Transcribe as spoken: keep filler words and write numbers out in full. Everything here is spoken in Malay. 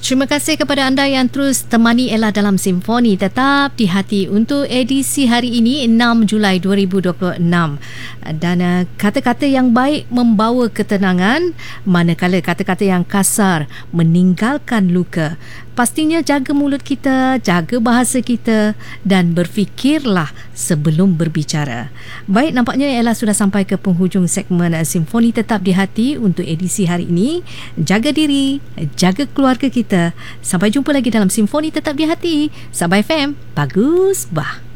Terima kasih kepada anda yang terus temani Ella dalam Simfoni Tetap di Hati untuk edisi hari ini enam Julai dua ribu dua puluh enam. Dan uh, kata-kata yang baik membawa ketenangan, manakala kata-kata yang kasar meninggalkan luka. Pastinya jaga mulut kita, jaga bahasa kita dan berfikirlah sebelum berbicara. Baik, nampaknya Ella sudah sampai ke penghujung segmen Simfoni Tetap di Hati untuk edisi hari ini. Jaga diri, jaga keluarga kita. Sampai jumpa lagi dalam Simfoni Tetap di Hati. Sabah F M, bagus bah.